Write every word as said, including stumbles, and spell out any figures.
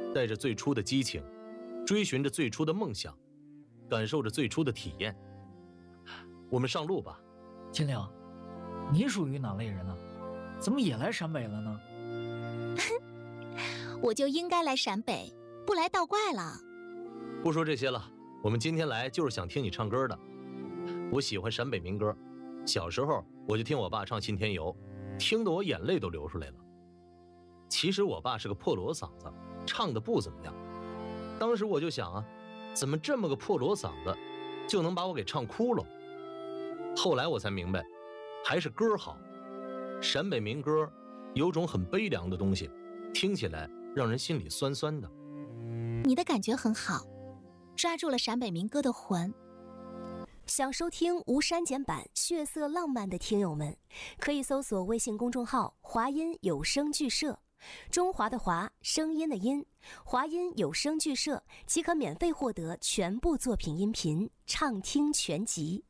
带着最初的激情，追寻着最初的梦想，感受着最初的体验。我们上路吧。 金陵，你属于哪类人呢？怎么也来陕北了呢？ 我就应该来陕北，不来倒怪了。 不说这些了，我们今天来就是想听你唱歌的。我喜欢陕北民歌，小时候我就听我爸唱《信天游》，听得我眼泪都流出来了。其实我爸是个破锣嗓子，唱的不怎么样。当时我就想啊，怎么这么个破锣嗓子就能把我给唱哭了？后来我才明白，还是歌好。陕北民歌有种很悲凉的东西，听起来让人心里酸酸的。 你的感觉很好，抓住了陕北民歌的魂。 想收听无删减版血色浪漫的听友们，可以搜索微信公众号华音有声剧社，中华的华，声音的音，华音有声剧社，即可免费获得全部作品音频畅听全集。